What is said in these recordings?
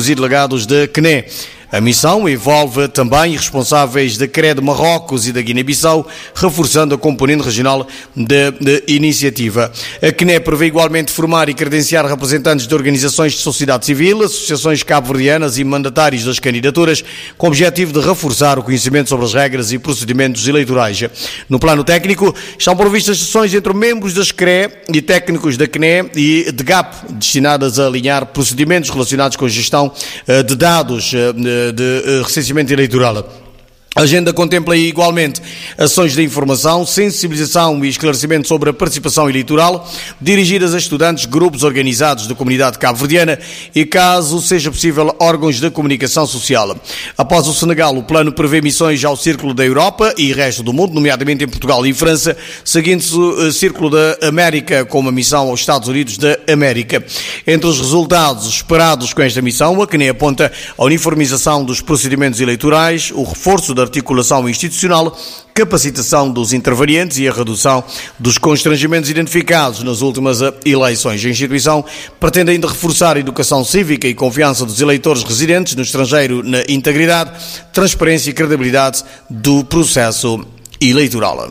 técnicos e delegados da CNE. A missão envolve também responsáveis da CRE de Marrocos e da Guiné-Bissau, reforçando a componente regional da iniciativa. A CNE prevê igualmente formar e credenciar representantes de organizações de sociedade civil, associações cabo-verdianas e mandatários das candidaturas, com o objetivo de reforçar o conhecimento sobre as regras e procedimentos eleitorais. No plano técnico, estão previstas sessões entre membros das CRE e técnicos da CNE e de GAP, destinadas a alinhar procedimentos relacionados com a gestão de dados de recenseamento eleitoral. A agenda contempla igualmente ações de informação, sensibilização e esclarecimento sobre a participação eleitoral, dirigidas a estudantes, grupos organizados da comunidade cabo-verdiana e, caso seja possível, órgãos de comunicação social. Após o Senegal, o plano prevê missões ao Círculo da Europa e resto do mundo, nomeadamente em Portugal e França, seguindo-se o Círculo da América com uma missão aos Estados Unidos da América. Entre os resultados esperados com esta missão, a CNE aponta a uniformização dos procedimentos eleitorais, o reforço da articulação institucional, capacitação dos intervenientes e a redução dos constrangimentos identificados nas últimas eleições. A instituição pretende ainda reforçar a educação cívica e confiança dos eleitores residentes no estrangeiro na integridade, transparência e credibilidade do processo eleitoral.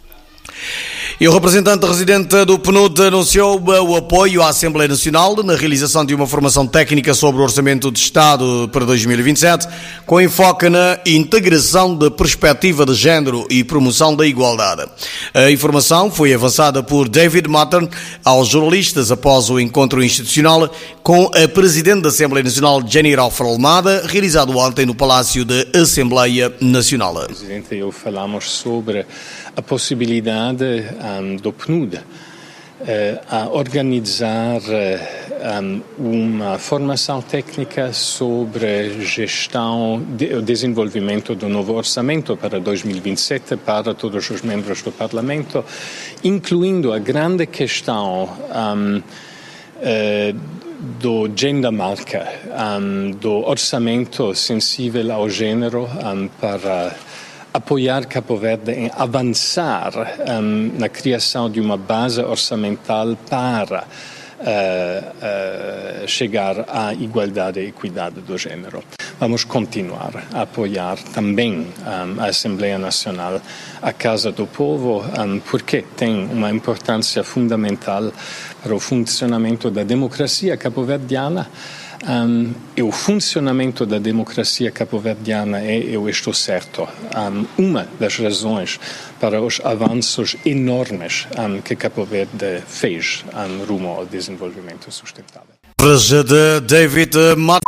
E o representante residente do PNUD anunciou o apoio à Assembleia Nacional na realização de uma formação técnica sobre o Orçamento de Estado para 2027, com enfoque na integração da perspectiva de género e promoção da igualdade. A informação foi avançada por David Mattern aos jornalistas após o encontro institucional com a Presidente da Assembleia Nacional, Jenny Rauf Almada, realizado ontem no Palácio da Assembleia Nacional. Presidente e eu falamos sobre a possibilidade do PNUD a organizar uma formação técnica sobre gestão e desenvolvimento do novo orçamento para 2027 para todos os membros do Parlamento, incluindo a grande questão do gender marker, do orçamento sensível ao gênero para apoiar Cabo Verde em avançar na criação de uma base orçamental para chegar à igualdade e equidade do gênero. Vamos continuar a apoiar também a Assembleia Nacional, a Casa do Povo, porque tem uma importância fundamental para o funcionamento da democracia cabo-verdiana. E o funcionamento da democracia cabo-verdiana é, eu estou certo, uma das razões para os avanços enormes que Cabo Verde fez rumo ao desenvolvimento sustentável. De David Matt.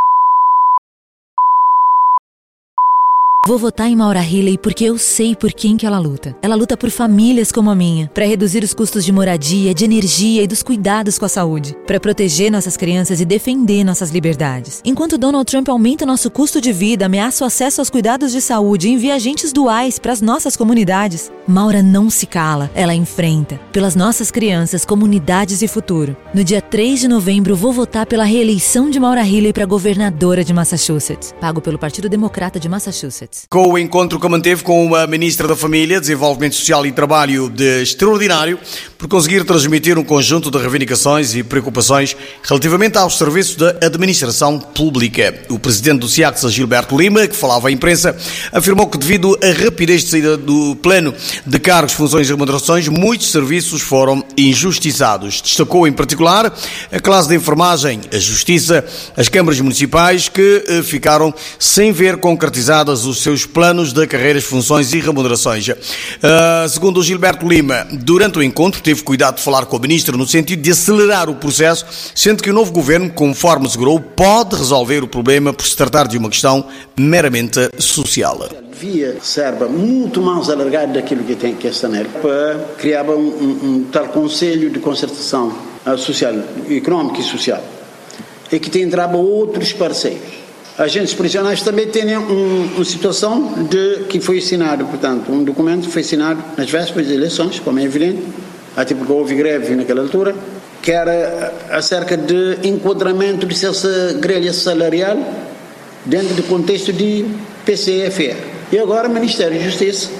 Vou votar em Maura Healey porque eu sei por quem que ela luta. Ela luta por famílias como a minha, para reduzir os custos de moradia, de energia e dos cuidados com a saúde, para proteger nossas crianças e defender nossas liberdades. Enquanto Donald Trump aumenta nosso custo de vida, ameaça o acesso aos cuidados de saúde e envia agentes duais para as nossas comunidades, Maura não se cala, ela enfrenta. Pelas nossas crianças, comunidades e futuro. No dia 3 de novembro, vou votar pela reeleição de Maura Healey para governadora de Massachusetts, pago pelo Partido Democrata de Massachusetts. Com o encontro que manteve com a Ministra da Família, Desenvolvimento Social e Trabalho de extraordinário, por conseguir transmitir um conjunto de reivindicações e preocupações relativamente aos serviços da administração pública. O presidente do SIACSA, Gilberto Lima, que falava à imprensa, afirmou que devido à rapidez de saída do plano de cargos, funções e remunerações, muitos serviços foram injustiçados. Destacou em particular a classe de enfermagem, a justiça, as câmaras municipais que ficaram sem ver concretizadas os seus planos de carreiras, funções e remunerações. Segundo o Gilberto Lima, durante o encontro teve cuidado de falar com o ministro no sentido de acelerar o processo, sendo que o novo governo, conforme assegurou, pode resolver o problema por se tratar de uma questão meramente social. Devia ser muito mais alargado daquilo que tem que esta NER para criar um tal Conselho de Concertação Social, Económica e Social e que tem entrado outros parceiros. Agentes prisionais também têm uma situação de que foi assinado, portanto, um documento foi assinado nas vésperas das eleições, como é evidente, até porque houve greve naquela altura, que era acerca de enquadramento dessa grelha salarial dentro do contexto de PCFR. E agora o Ministério da Justiça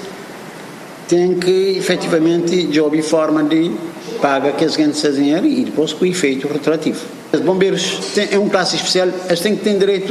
tem que, efetivamente, de ouvir forma de paga que eles ganham esse dinheiro e depois com efeito retroativo. Os bombeiros é uma classe especial, eles têm que ter direito